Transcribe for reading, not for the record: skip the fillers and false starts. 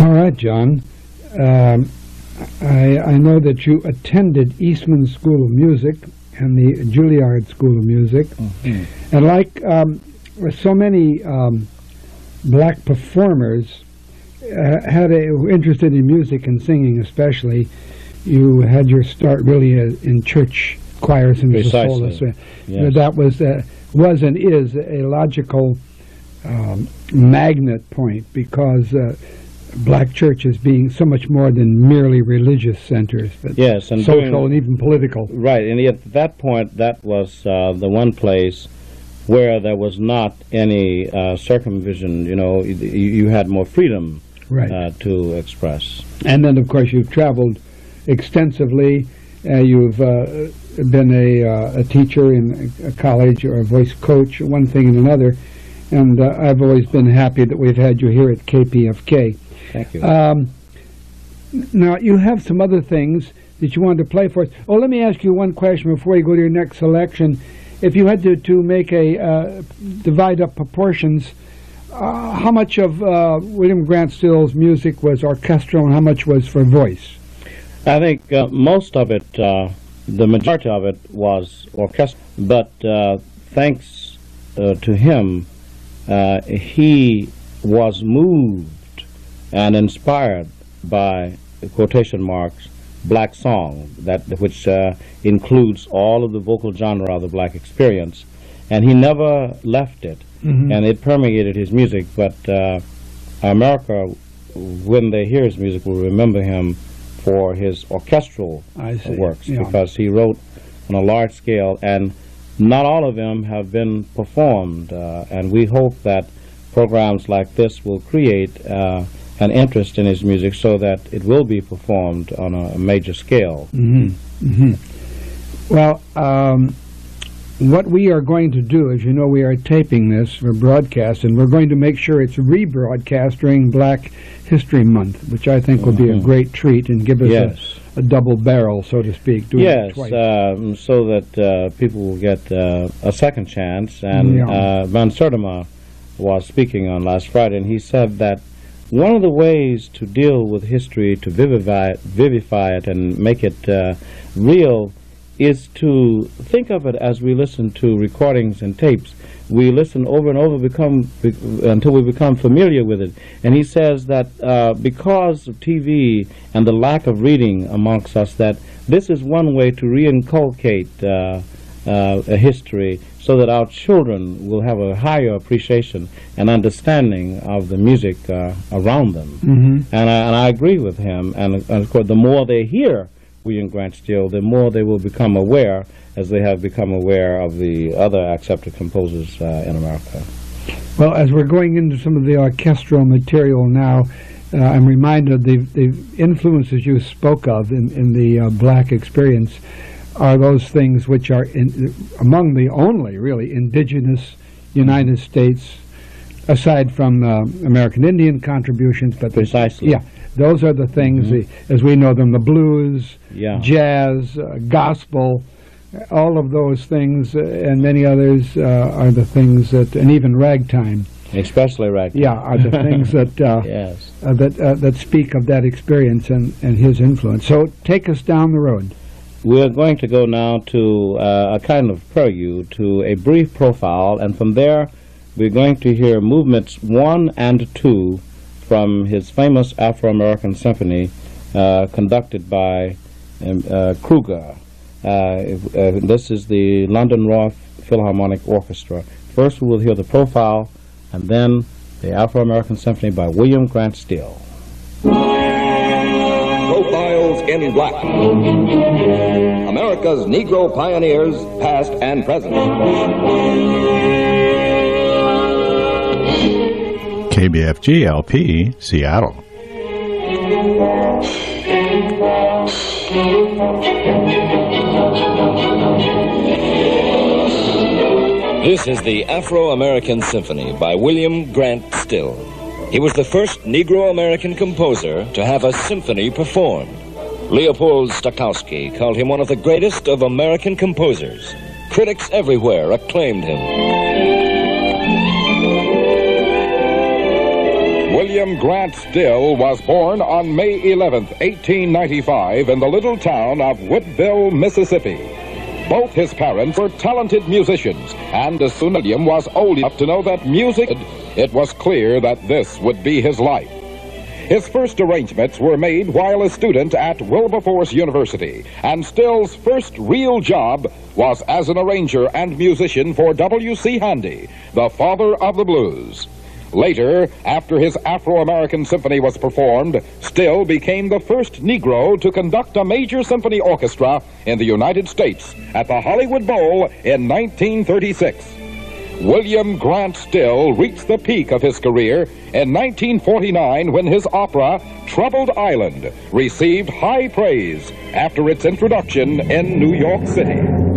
All right, John. I know that you attended Eastman School of Music and the Juilliard School of Music. Mm-hmm. And like so many black performers interested in music and singing especially, you had your start really in church choirs and soloists. Yes. That was and is a logical magnet point, because black churches being so much more than merely religious centers, but yes, and social and even political. Right, and at that point, that was the one place where there was not any circumvision. You know, you had more freedom, right, to express. And then, of course, you've traveled extensively. You've been a teacher in a college or a voice coach, one thing and another. And I've always been happy that we've had you here at KPFK. Thank you. Now, you have some other things that you wanted to play for us. Oh, let me ask you one question before you go to your next selection. If you had to make divide up proportions, how much of William Grant Still's music was orchestral and how much was for voice? I think most of it, the majority of it was orchestral, but thanks to him, he was moved and inspired by, quotation marks, black song, which includes all of the vocal genre of the black experience, and he never left it, mm-hmm. and it permeated his music. But America, when they hear his music, will remember him for his orchestral works, because he wrote on a large scale, and not all of them have been performed, and we hope that programs like this will create an interest in his music so that it will be performed on a major scale. Mm-hmm. Mm-hmm. Well, what we are going to do, as you know, we are taping this for broadcast, and we're going to make sure it's rebroadcast during Black History Month, which I think will be a great treat and give us a double barrel, so to speak. Yes, so that people will get a second chance. And Van Sertima was speaking on last Friday, and he said that one of the ways to deal with history, to vivify it and make it real, is to think of it as we listen to recordings and tapes. We listen over and over until we become familiar with it. And he says that because of TV and the lack of reading amongst us, that this is one way to reinculcate a history, so that our children will have a higher appreciation and understanding of the music around them. Mm-hmm. And I agree with him. And of course, the more they hear William Grant Still, the more they will become aware, as they have become aware of the other accepted composers in America. Well, as we're going into some of the orchestral material now, I'm reminded of the influences you spoke of in the black experience are those things which are among the only really indigenous United States, aside from American Indian contributions. But precisely. Yeah, those are the things, mm-hmm. As we know them, the blues, jazz, gospel, all of those things and many others are the things that, and even ragtime. Especially ragtime. Yeah, are the things that that speak of that experience and his influence. So take us down the road. We're going to go now to a kind of prelude to a brief profile, and from there we're going to hear movements 1 and 2 from his famous Afro-American Symphony conducted by Kruger. This is the London Royal Philharmonic Orchestra. First we will hear the profile, and then the Afro-American Symphony by William Grant Still. Profiles in Black. America's Negro pioneers, past and present. KBFG LP, Seattle. This is the Afro-American Symphony by William Grant Still. He was the first Negro-American composer to have a symphony performed. Leopold Stokowski called him one of the greatest of American composers. Critics everywhere acclaimed him. William Grant Still was born on May 11, 1895, in the little town of Woodville, Mississippi. Both his parents were talented musicians, and as soon as William was old enough to know that music, it was clear that this would be his life. His first arrangements were made while a student at Wilberforce University, and Still's first real job was as an arranger and musician for W.C. Handy, the father of the blues. Later, after his Afro-American Symphony was performed, Still became the first Negro to conduct a major symphony orchestra in the United States at the Hollywood Bowl in 1936. William Grant Still reached the peak of his career in 1949 when his opera, Troubled Island, received high praise after its introduction in New York City.